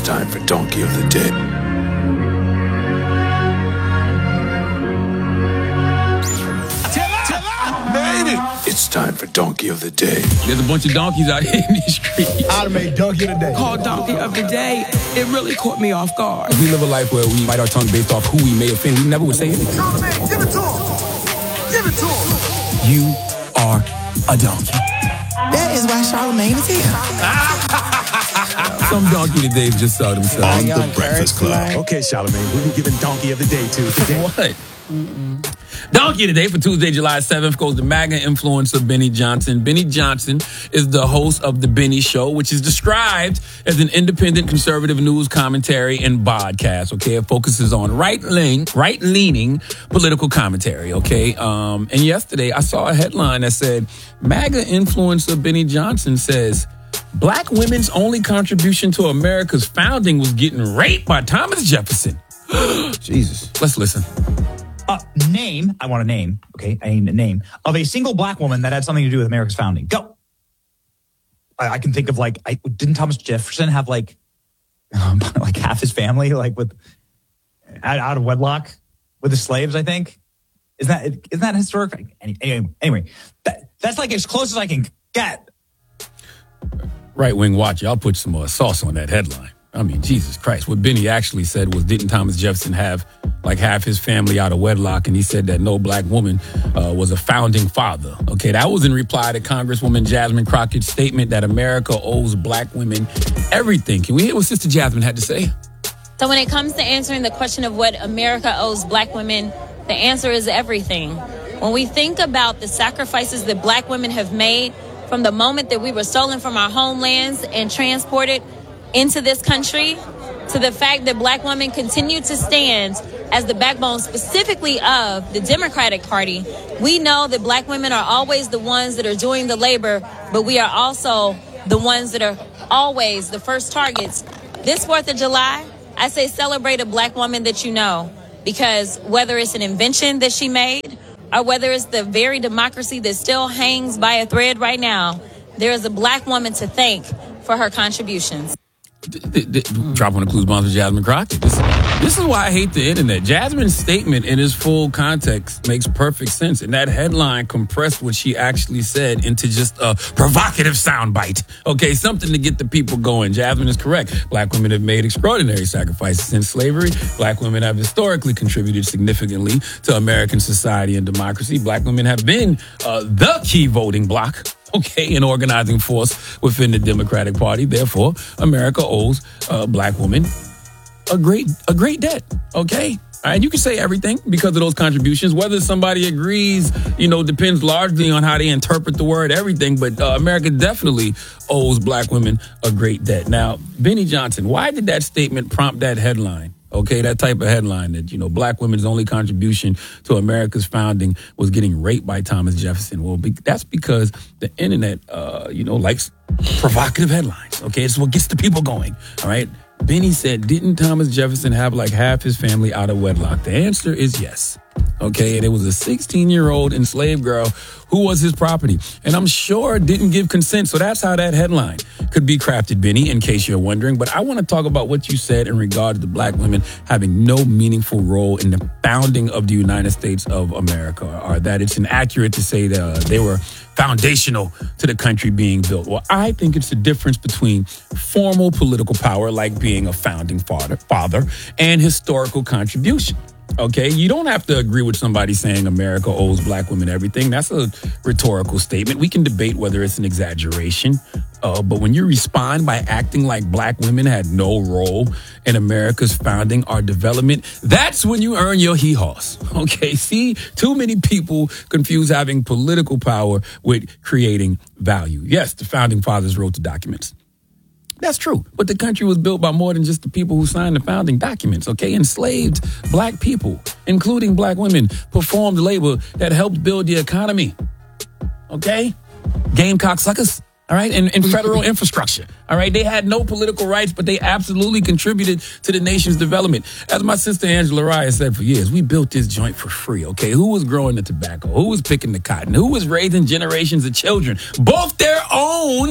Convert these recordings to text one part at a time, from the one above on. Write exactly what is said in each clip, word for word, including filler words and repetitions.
time for Donkey of the Day. It's time for Donkey of the Day. There's a bunch of donkeys out here in these streets. I'd have made Donkey of the Day. Called Donkey of the Day. It really caught me off guard. If we live a life where we bite our tongue based off who we may offend, we never would say anything. Charlamagne, give it to him. Give it to him. You are a donkey. That is why Charlamagne is here. Some donkey todays just saw themselves. On the Breakfast Club. Okay, Charlamagne, who we giving Donkey of the Day to today? What? Mm-mm. Donkey today for Tuesday, July seventh goes to MAGA influencer Benny Johnson. Benny Johnson is the host of The Benny Show, which is described as an independent conservative news commentary and podcast. Okay, it focuses on right-leaning, right-leaning political commentary. Okay, um, and yesterday I saw a headline that said MAGA influencer Benny Johnson says black women's only contribution to America's founding was getting raped by Thomas Jefferson. Jesus, let's listen. Uh, name, I want a name, okay, I need a name, of a single black woman that had something to do with America's founding. Go. I, I can think of like, I, didn't Thomas Jefferson have like, um, like half his family, like with, out, out of wedlock with the slaves, I think? Isn't that, isn't that historic? Anyway, anyway that, that's like as close as I can get. Right wing watch, y'all put some uh, sauce on that headline. I mean, Jesus Christ. What Benny actually said was, didn't Thomas Jefferson have like half his family out of wedlock? And he said that no black woman uh, was a founding father. Okay, that was in reply to Congresswoman Jasmine Crockett's statement that America owes black women everything. Can we hear what Sister Jasmine had to say? So when it comes to answering the question of what America owes black women, the answer is everything. When we think about the sacrifices that black women have made from the moment that we were stolen from our homelands and transported into this country, to the fact that black women continue to stand as the backbone specifically of the Democratic Party, we know that black women are always the ones that are doing the labor, but we are also the ones that are always the first targets. This fourth of July, I say celebrate a black woman that you know, because whether it's an invention that she made or whether it's the very democracy that still hangs by a thread right now, there is a black woman to thank for her contributions. Drop on the clues bombs with Jasmine Crockett. This, this is why I hate the internet. Jasmine's statement in its full context makes perfect sense. And that headline compressed what she actually said into just a provocative soundbite. Okay, something to get the people going. Jasmine is correct. Black women have made extraordinary sacrifices since slavery. Black women have historically contributed significantly to American society and democracy. Black women have been uh, the key voting bloc. Okay, an organizing force within the Democratic Party. Therefore, America owes uh, black women a great a great debt. Okay? All right, you can say everything because of those contributions. Whether somebody agrees, you know, depends largely on how they interpret the word everything. But uh, America definitely owes black women a great debt. Now, Benny Johnson, why did that statement prompt that headline? Okay, that type of headline that, you know, black women's only contribution to America's founding was getting raped by Thomas Jefferson. Well, be, that's because the internet, uh, you know, likes provocative headlines. Okay, it's what gets the people going. All right. Benny said, didn't Thomas Jefferson have like half his family out of wedlock? The answer is yes. Okay, and it was a sixteen-year-old enslaved girl who was his property. And I'm sure didn't give consent. So that's how that headline could be crafted, Benny, in case you're wondering. But I want to talk about what you said in regard to black women having no meaningful role in the founding of the United States of America, or that it's inaccurate to say that uh, they were foundational to the country being built. Well, I think it's the difference between formal political power, like being a founding father, father and historical contribution. Okay, you don't have to agree with somebody saying America owes black women everything. That's a rhetorical statement. We can debate whether it's an exaggeration. Uh, but when you respond by acting like black women had no role in America's founding or development, that's when you earn your hee-haws. Okay, see, too many people confuse having political power with creating value. Yes, the founding fathers wrote the documents. That's true. But the country was built by more than just the people who signed the founding documents, okay? Enslaved black people, including black women, performed labor that helped build the economy, okay? Gamecock suckers, all right? And, and federal infrastructure, all right? They had no political rights, but they absolutely contributed to the nation's development. As my sister Angela Raya said for years, we built this joint for free, okay? Who was growing the tobacco? Who was picking the cotton? Who was raising generations of children, both their own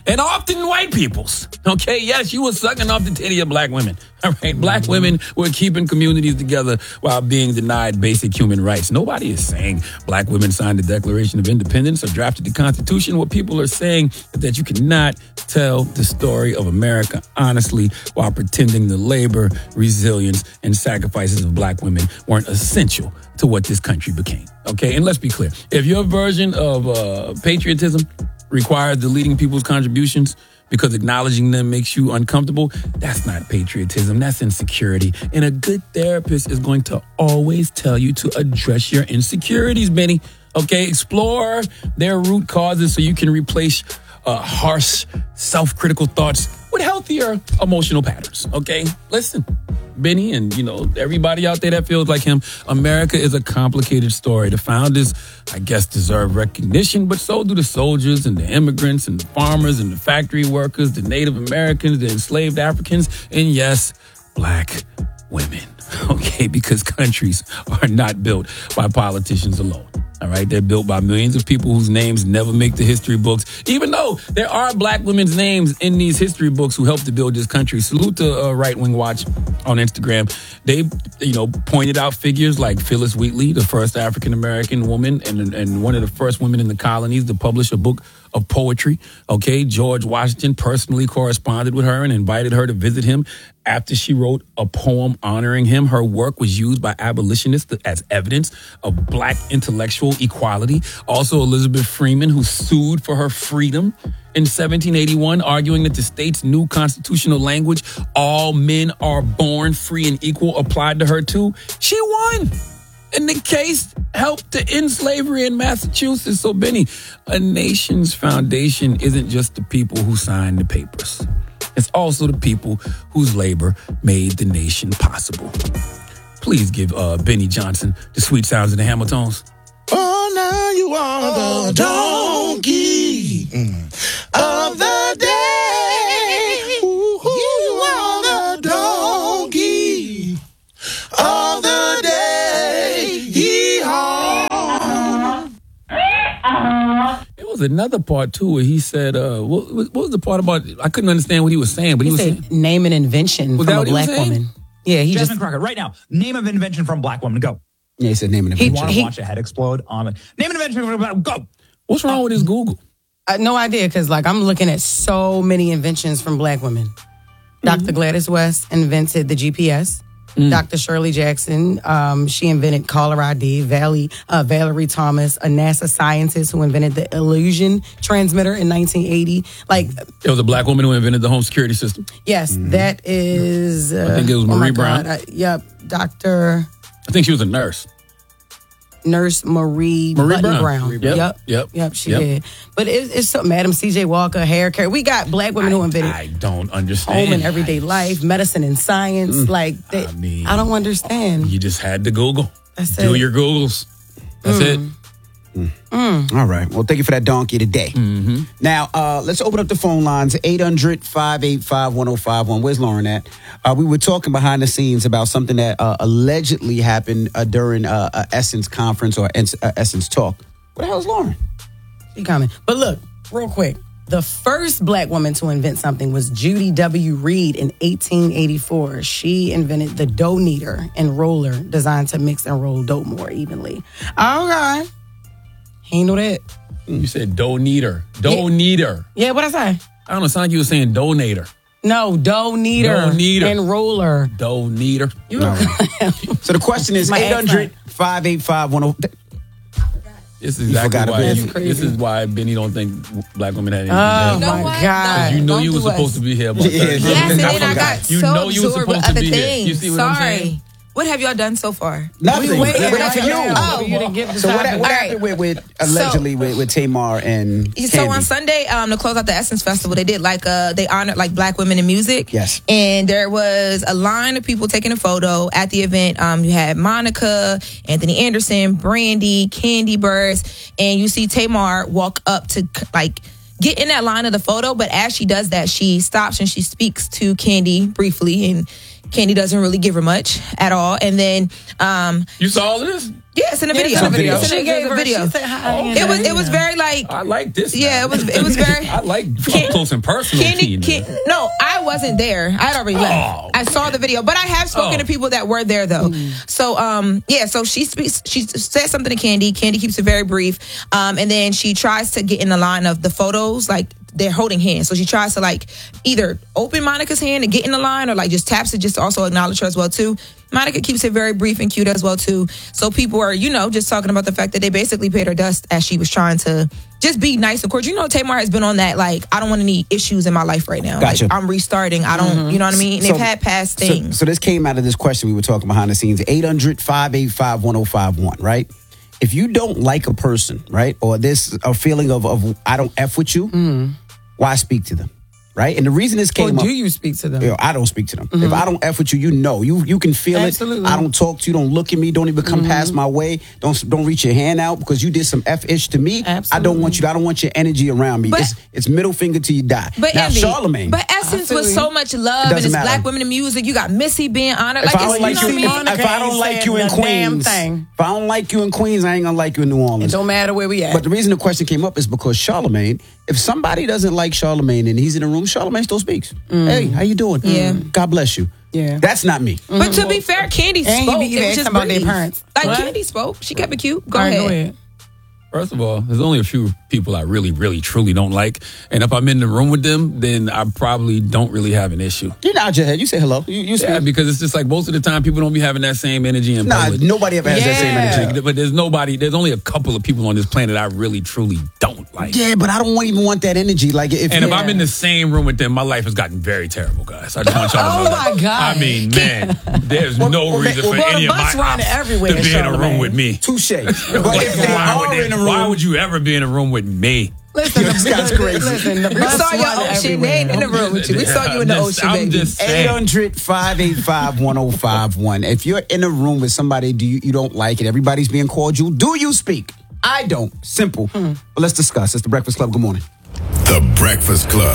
and often white people's. Okay, yes, you were sucking off the titty of black women. All right, black women were keeping communities together while being denied basic human rights. Nobody is saying black women signed the Declaration of Independence or drafted the Constitution. What people are saying is that you cannot tell the story of America honestly while pretending the labor, resilience, and sacrifices of black women weren't essential to what this country became. Okay, and let's be clear. If your version of uh, patriotism requires deleting people's contributions because acknowledging them makes you uncomfortable, that's not patriotism, that's insecurity. And a good therapist is going to always tell you to address your insecurities, Benny. Okay, explore their root causes so you can replace uh, harsh, self-critical thoughts with healthier emotional patterns. Okay, listen, Benny, and you know everybody out there that feels like him, America is a complicated story. The founders, I guess, deserve recognition, but so do the soldiers and the immigrants and the farmers and the factory workers, the Native Americans, the enslaved Africans, and yes, black women. Okay, because countries are not built by politicians alone. All right, they're built by millions of people whose names never make the history books, even though there are black women's names in these history books who helped to build this country. Salute to uh, Right Wing Watch on Instagram. They, you know, pointed out figures like Phyllis Wheatley, the first African-American woman and, and one of the first women in the colonies to publish a book of poetry. Okay, George Washington personally corresponded with her and invited her to visit him after she wrote a poem honoring him. Her work was used by abolitionists as evidence of black intellectual equality. Also, Elizabeth Freeman, who sued for her freedom in seventeen eighty-one, arguing that the state's new constitutional language, all men are born free and equal, applied to her too. She won. And the case helped to end slavery in Massachusetts. So, Benny, a nation's foundation isn't just the people who signed the papers. It's also the people whose labor made the nation possible. Please give uh, Benny Johnson the sweet sounds of the Hamiltons. Oh, now you are the donkey of the day. Ooh, you are the donkey of the day. There was another part too where he said, uh, what, what was the part about? I couldn't understand what he was saying, but he, He was said, saying, name an invention Was from that a what he was black saying? woman. Yeah, he Jasmine just Crockett, right now, name of invention from black woman. Go. Yeah, he said name an He- You invention. want to he- watch a head explode on it. Name an invention from black woman. Go. what's wrong with his Google? uh, no idea because like I'm looking at so many inventions from black women. Doctor Gladys West invented the G P S. Doctor Shirley Jackson, um, she invented caller I D. Valley, uh, Valerie Thomas, a NASA scientist who invented the illusion transmitter in nineteen eighty. Like, There was a black woman who invented the home security system. yes, that is. Uh, I think it was oh my Marie God, Brown. uh, yep, Doctor I think she was a nurse. Nurse Marie, Marie Button Brown. Brown. Marie Brown. Yep, Yep. yep, she Yep. did. But it, it's so, Madam C J Walker, hair care. We got black women who invented I don't understand. home and everyday life, medicine and science. Like, they, I I, mean- don't understand. You just had to Google. That's Do it. your Googles. That's it. All right. Well, thank you for that donkey today. Mm-hmm. Now, uh, let's open up the phone lines. eight hundred, five eight five, one oh five one. Where's Lauren at? Uh, we were talking behind the scenes about something that uh, allegedly happened uh, during uh, a Essence conference or uh, Essence talk. What the hell is Lauren? She coming. But look, real quick. The first black woman to invent something was Judy W. Reed in eighteen eighty-four. She invented the dough kneader and roller designed to mix and roll dough more evenly. Okay. Ain't know that. You said dough kneader. Dough kneader. Yeah, what I say? I don't know. It sounded like you were saying donator. No, dough kneader, Dough kneader. and roller. Dough kneader. You So the question is My eight hundred, five eight five, one oh five. This is exactly forgot why about you, it. That's this crazy. is why Benny don't think black women had anything Oh, to do. know my what? God. You know Don't you were do us. supposed to be here about Yeah, thirty yeah. Yes, and minutes. then I got You so know you were absorbed with supposed to other be here. things. You see what Sorry. I'm saying? What have y'all done so far? Nothing. We waiting What right happened to you? now Oh. for you to give the So what, topic. what All happened right. with, with allegedly with, with Tamar and So Candy? on Sunday, um, to close out the Essence Festival, they did like uh, they honored like black women in music. Yes. And there was a line of people taking a photo at the event. Um, you had Monica, Anthony Anderson, Brandy, Candy Burst, and you see Tamar walk up to like get in that line of the photo, but as she does that, she stops and she speaks to Candy briefly, and Candy doesn't really give her much at all. And then um, you saw all of this? Yeah, it's in the Yeah, video. it's in the video. It's in She the- gave the her- video. she said hi, Oh, and it was then, it was you know. very like I like this. Yeah, now. it was it was very I like up close and personal. Candy, Tina. Can, no, I wasn't there. I had already left. Oh. I saw the video, but I have spoken Oh. to people that were there though. So, um, yeah. So she speaks. She says something to Candy. Candy keeps it very brief, um, and then she tries to get in the line of the photos, like they're holding hands. So she tries to like either open Monica's hand and get in the line, or like just taps it just to also acknowledge her as well too. Monica keeps it very brief and cute as well too. So people are, you know, just talking about the fact that they basically paid her dust as she was trying to just be nice. Of course, you know, Tamar has been on that, like, I don't want any issues in my life right now. Gotcha. Like, I'm restarting. I don't, you know what I mean? And So- they've had past So, things. so this came out of this question we were talking behind the scenes. eight hundred, five eight five, one oh five one, right? If you don't like a person, right, or there's a feeling of, of I don't F with you, why speak to them, right? And the reason this Or came up... do you speak to them? Yo, I don't speak to them. If I don't F with you, you know. You you can feel Absolutely. it. I don't talk to you. Don't look at me. Don't even come past my way. Don't don't reach your hand out because you did some F-ish to me. I don't Absolutely. want you. I don't want your energy around me. But- it's, it's middle finger till you die. But now, Envy, Charlemagne. but Essence I feel was you. so much love, It and doesn't it's matter. black women in music. You got Missy being honored. if Like, I don't it's, like you know you, what I mean? Monica if I don't ain't like you saying in the damn Queens, thing. if I don't like you in Queens, I ain't gonna like you in New It Orleans. don't matter where we at. But the reason the question came up is because Charlemagne, if somebody doesn't like Charlemagne and he's in the room, Charlemagne still speaks. Hey, how you doing? Yeah. God bless you. Yeah. That's not me. But to be fair, Candy And he spoke. be even It was asking just about their brief. parents. Like, What? Candy spoke. She kept it cute. Go All right, ahead. go ahead. First of all, there's only a few people I really, really, truly don't like. And if I'm in the room with them, then I probably don't really have an issue. You nod your head. You say hello. You, you Yeah, speak. because it's just like most of the time people don't be having that same energy in Nah, public. nobody ever has that same Yeah. energy. But there's nobody, there's only a couple of people on this planet I really, truly don't like. Yeah, but I don't want, even want that energy. Like if And if you- I'm in the same room with them, my life has gotten very terrible, guys. I just want y'all to Oh know my that. God. I mean, man, there's Well, no well, reason well, for well, any the of my bus running ops everywhere, to be in a room Charlemagne. with me. touche. But if they Why are would they- in a room, why would you ever be in a room with me? Listen, This guy's crazy. Listen, the We bus saw your run ocean. They ain't in the room with you. We saw you in the I'm just- ocean, I'm baby. just eight saying. hundred, five eight five, one oh five one. If you're in a room with somebody do you, you don't like it, everybody's being cordial, do you speak? I don't. Simple. But let's discuss. It's the Breakfast Club. Good morning. The Breakfast Club.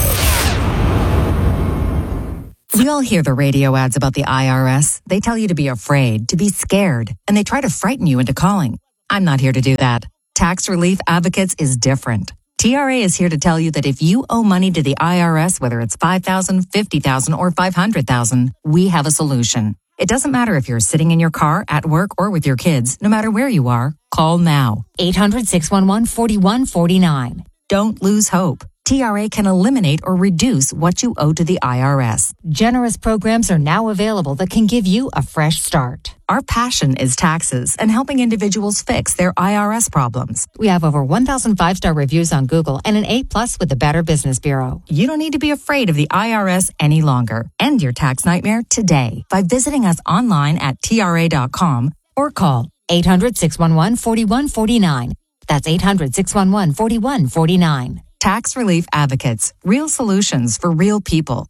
We all hear the radio ads about the I R S. They tell you to be afraid, to be scared, and they try to frighten you into calling. I'm not here to do that. Tax Relief Advocates is different. T R A is here to tell you that if you owe money to the I R S, whether it's five thousand dollars, fifty thousand dollars, or five hundred thousand dollars, we have a solution. It doesn't matter if you're sitting in your car, at work, or with your kids. No matter where you are, call now. eight hundred, six one one, four one four nine. Don't lose hope. T R A can eliminate or reduce what you owe to the I R S. Generous programs are now available that can give you a fresh start. Our passion is taxes and helping individuals fix their I R S problems. We have over one thousand five-star reviews on Google and an A plus with the Better Business Bureau. You don't need to be afraid of the I R S any longer. End your tax nightmare today by visiting us online at T R A dot com or call eight hundred, six one one, four one four nine. That's eight hundred, six one one, four one four nine. Tax Relief Advocates. Real solutions for real people.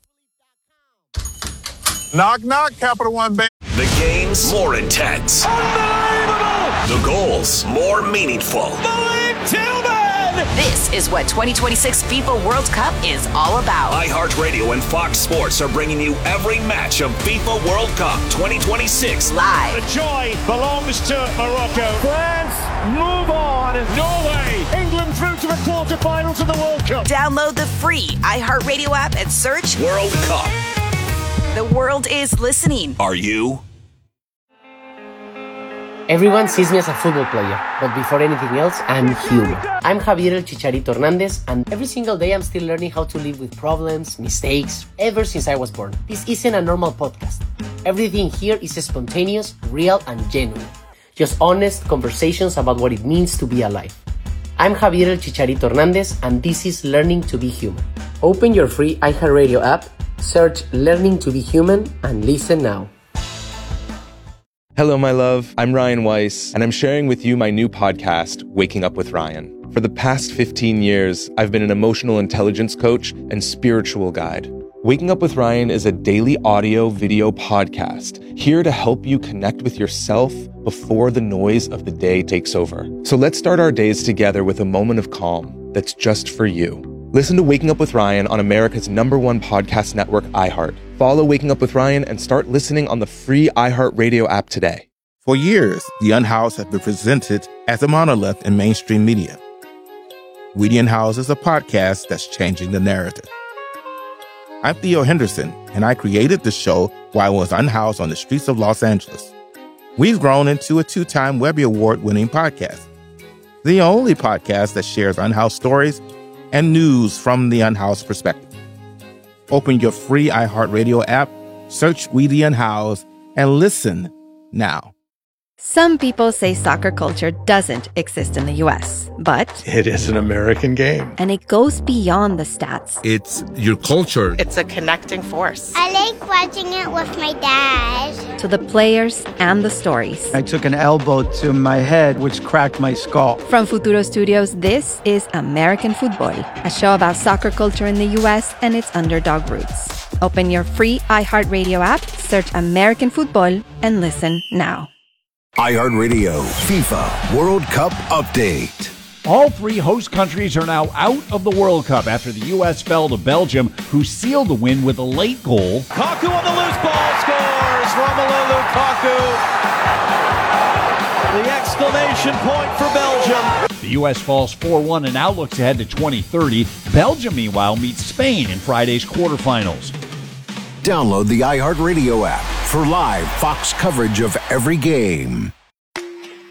Knock, knock, Capital One Bank. The games more intense. Unbelievable! The goals more meaningful. This is what twenty twenty-six FIFA World Cup is all about. iHeartRadio and Fox Sports are bringing you every match of FIFA World Cup twenty twenty-six Live. The joy belongs to Morocco. France, move on. Norway, England through to the quarterfinals of the World Cup. Download the free iHeartRadio app and search World Cup. The world is listening. Are you? Everyone sees me as a football player, but before anything else, I'm human. I'm Javier El Chicharito Hernandez, and every single day I'm still learning how to live with problems, mistakes, ever since I was born. This isn't a normal podcast. Everything here is spontaneous, real, and genuine. Just honest conversations about what it means to be alive. I'm Javier El Chicharito Hernandez, and this is Learning to be Human. Open your free iHeartRadio app, search Learning to be Human, and listen now. Hello, my love. I'm Ryan Weiss, and I'm sharing with you my new podcast, Waking Up with Ryan. For the past fifteen years, I've been an emotional intelligence coach and spiritual guide. Waking Up with Ryan is a daily audio video podcast here to help you connect with yourself before the noise of the day takes over. So let's start our days together with a moment of calm that's just for you. Listen to Waking Up with Ryan on America's number one podcast network, iHeart. Follow Waking Up with Ryan and start listening on the free iHeartRadio app today. For years, the Unhoused have been presented as a monolith in mainstream media. We the Unhoused is a podcast that's changing the narrative. I'm Theo Henderson, and I created the show while I was unhoused on the streets of Los Angeles. We've grown into a two-time Webby Award-winning podcast, the only podcast that shares unhoused stories and news from the unhoused perspective. Open your free iHeartRadio app, search We the Unhoused, and listen now. Some people say soccer culture doesn't exist in the U S, but it is an American game. And it goes beyond the stats. It's your culture. It's a connecting force. I like watching it with my dad. To the players and the stories. I took an elbow to my head, which cracked my skull. From Futuro Studios, this is American Football, a show about soccer culture in the U S and its underdog roots. Open your free iHeartRadio app, search American Football, and listen now. iHeartRadio FIFA World Cup Update. All three host countries are now out of the World Cup after the U S fell to Belgium, who sealed the win with a late goal. Kaku on the loose ball scores. Romelu Lukaku. The exclamation point for Belgium. The U S falls four one and now looks ahead to twenty thirty. Belgium, meanwhile, meets Spain in Friday's quarterfinals. Download the iHeartRadio app for live Fox coverage of every game.